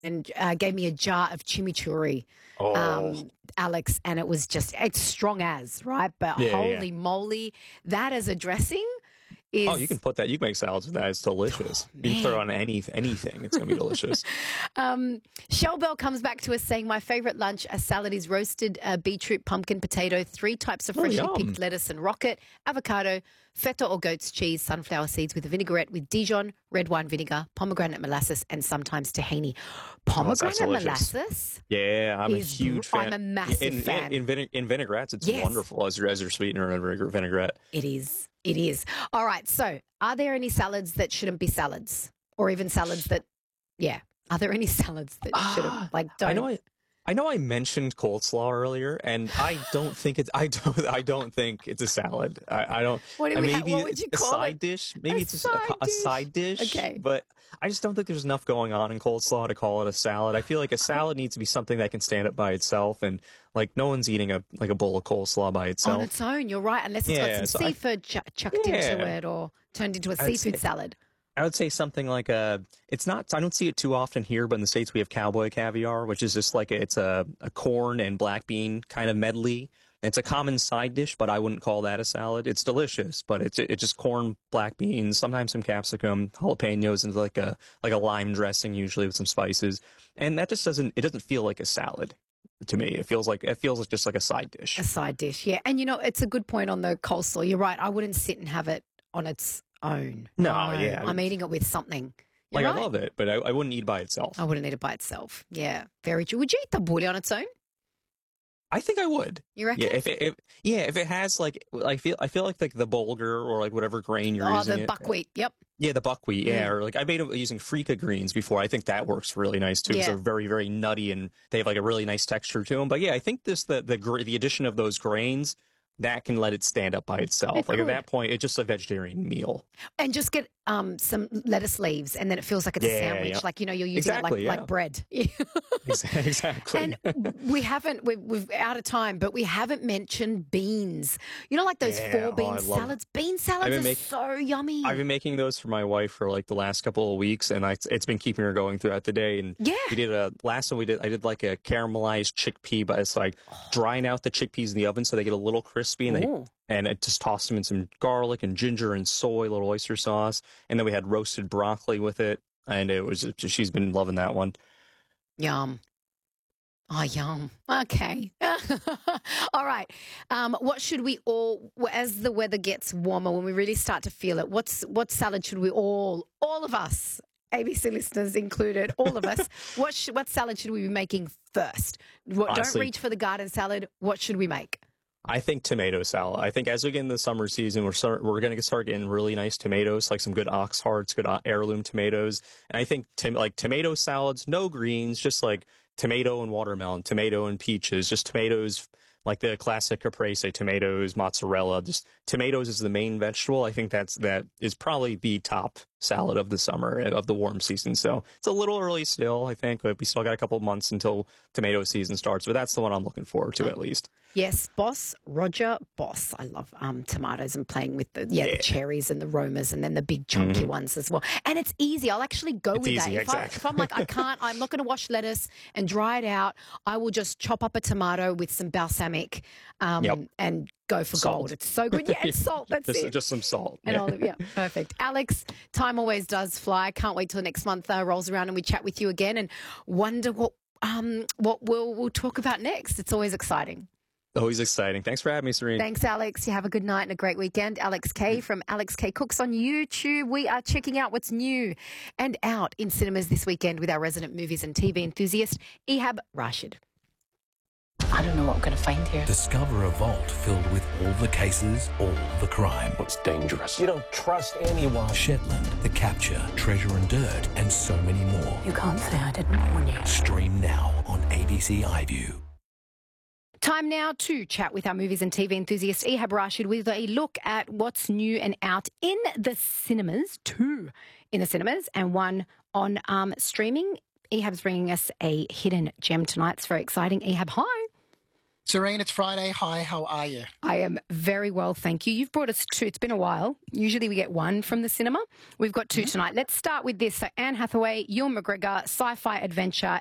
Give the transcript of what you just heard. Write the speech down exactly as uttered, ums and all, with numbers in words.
and uh, gave me a jar of chimichurri, Oh, um, Alex, and it was just it's strong as right, but yeah, yeah. holy moly, that as a dressing is Oh, you can put that. You can make salads with that. It's delicious. Oh, you can throw man. on any anything. It's gonna be delicious. Um, Shell Bell comes back to us saying, my favourite lunch, a salad, is roasted uh, beetroot, pumpkin, potato, three types of Oh, freshly yum. picked lettuce and rocket, avocado, feta or goat's cheese, sunflower seeds with a vinaigrette with Dijon, red wine vinegar, pomegranate molasses, and sometimes tahini. Pomegranate delicious. molasses? Yeah, I'm a Is huge br- fan. I'm a massive in, fan. In, in, vine- in vinaigrettes, it's Yes. wonderful as your, as your sweetener and vinegar- vinaigrette. It is. It is. All right. So, are there any salads that shouldn't be salads, or even salads that, yeah? Are there any salads that shouldn't Ah, like? Don't. I know I, I know I mentioned coleslaw earlier, and I don't think it's I don't I don't think it's a salad. I, I don't. What do uh, we ha- maybe what would you it's a call side it? dish. Maybe A it's just a, side a dish. side dish. Okay. But I just don't think there's enough going on in coleslaw to call it a salad. I feel like a salad needs to be something that can stand up by itself, and like no one's eating a like a bowl of coleslaw by itself. On its own, you're right. Unless it's Yeah, got so some I- seafood ch- chucked into Yeah. it or turned into a I'd seafood say- salad. I would say something like a. It's not. I don't see it too often here, but in the States we have cowboy caviar, which is just like a, it's a, a corn and black bean kind of medley. It's a common side dish, but I wouldn't call that a salad. It's delicious, but it's it's just corn, black beans, sometimes some capsicum, jalapenos, and like a like a lime dressing, usually with some spices, and that just doesn't. It doesn't feel like a salad to me. It feels like it feels like just like a side dish. A side dish, yeah. And you know, it's a good point on the coleslaw. You're right. I wouldn't sit and have it on its own. No, yeah. I'm eating it with something. You're Like right. I love it, but I, I wouldn't eat by itself. I wouldn't eat it by itself. Yeah, very true. Would you eat tabbouleh on its own? I think I would. You reckon? Yeah, if it, if, yeah, if it has like, I feel, I feel like like the bulgur or like whatever grain you're oh, using. the it. buckwheat. Yep. Yeah, the buckwheat. Yeah, Mm. or like I made it using freekeh greens before. I think that works really nice too. 'Cause Yeah. they're very very nutty and they have like a really nice texture to them. But yeah, I think this the the gra- the addition of those grains that can let it stand up by itself. It like could. at that point, it's just a vegetarian meal. And just get um some lettuce leaves, and then it feels like it's a Yeah, sandwich. yeah. Like you know, you're using Exactly, it like yeah. like bread. Exactly. exactly. And we haven't, we're, we're out of time, but we haven't mentioned beans. You know, like those Yeah, four oh, bean I love- salads? Bean salads been are make- so yummy. I've been making those for my wife for like the last couple of weeks, and I, it's been keeping her going throughout the day. And Yeah. we did a last one we did. I did like a caramelized chickpea, but it's like drying out the chickpeas in the oven so they get a little crispy, and they Ooh. and I just tossed them in some garlic and ginger and soy, little oyster sauce, and then we had roasted broccoli with it, and it was just, she's been loving that one. Yum. Oh, yum. Okay. All right. Um, what should we all, as the weather gets warmer, when we really start to feel it, what's what salad should we all, all of us, A B C listeners included, all of us, what sh- what salad should we be making first? What, don't Honestly- reach for the garden salad. What should we make? I think tomato salad. I think as we get in the summer season, we're start, we're going to start getting really nice tomatoes, like some good ox hearts, good heirloom tomatoes. And I think tom- like tomato salads, no greens, just like tomato and watermelon, tomato and peaches, just tomatoes, like the classic caprese tomatoes, mozzarella. Just tomatoes is the main vegetable. I think that's that is probably the top salad of the summer of the warm season. So it's a little early still, I think, but we still got a couple of months until tomato season starts. But that's the one I'm looking forward to at least. Yes, Boss, Roger Boss. I love um, tomatoes and playing with the yeah, Yeah. the cherries and the romas and then the big chunky Mhm. ones as well. And it's easy. I'll actually go It's with easy, that. If, I, exactly. if I'm like, I can't, I'm not going to wash lettuce and dry it out, I will just chop up a tomato with some balsamic um, Yep. and go for Salt. gold. It's so good. Yeah, it's salt. That's Just, it. just some salt. And Yeah. olive, yeah, perfect. Alex, time always does fly. Can't wait till next month uh, rolls around and we chat with you again and wonder what um what we'll we'll talk about next. It's always exciting. Always exciting. Thanks for having me, Serene. Thanks, Alex. You have a good night and a great weekend. Alex K from Alex K Cooks on YouTube. We are checking out what's new and out in cinemas this weekend with our resident movies and T V enthusiast, Ehab Rashid. I don't know what we're going to find here. Discover a vault filled with all the cases, all the crime. It's dangerous. You don't trust anyone. Shetland, The Capture, Treasure and Dirt, and so many more. You can't say I didn't warn you. Stream now on A B C iView. Time now to chat with our movies and T V enthusiast, Ehab Rashid, with a look at what's new and out in the cinemas, two in the cinemas and one on um, streaming. Ehab's bringing us a hidden gem tonight. It's very exciting. Ehab, hi. Serene, it's Friday. Hi, how are you? I am very well, thank you. You've brought us two. It's been a while. Usually we get one from the cinema. We've got two mm-hmm. tonight. Let's start with this. So Anne Hathaway, Ewan McGregor, sci-fi adventure,